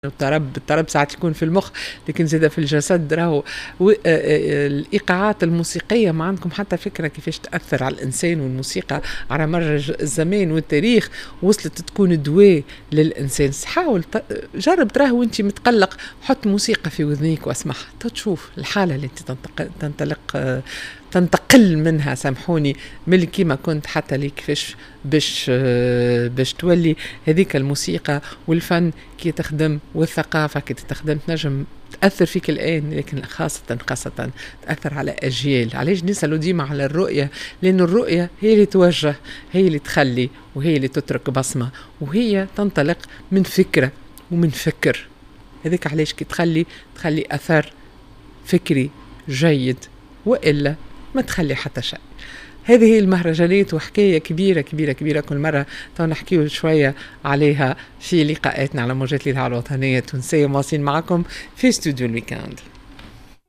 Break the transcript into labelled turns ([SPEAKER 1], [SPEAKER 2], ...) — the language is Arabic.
[SPEAKER 1] الطرب ساعات يكون في المخ، لكن زاده في الجسد راهو. الإيقاعات الموسيقية ما عندكم حتى فكرة كيفاش تأثر على الإنسان، والموسيقى على مر الزمان والتاريخ وصلت تكون دواء للإنسان. حاول جرب تراه وانت متقلق، حط موسيقى في وذنيك واسمعها تشوف الحالة اللي تنتقل منها، سامحوني، من كيما كنت حتى لي كيفاش باش تولي هذيك الموسيقى والفن كي تخدم، والثقافة كي تخدم تنجم تأثر فيك الآن، لكن خاصة تأثر على أجيال. علاش نسألوا ديما على الرؤية؟ لأن الرؤية هي اللي توجه، هي اللي تخلي، وهي اللي تترك بصمة، وهي تنطلق من فكرة ومن فكر. هذيك علاش كي تخلي أثر فكري جيد، وإلا ما تخلي حتى شيء. هذه هي المهرجانات، وحكاية كبيرة كبيرة كبيرة كل مرة نحكيه شوية عليها في لقاءاتنا على موجات الإذاعة الوطنية التونسية. مواصلين معكم في استوديو الويكاند.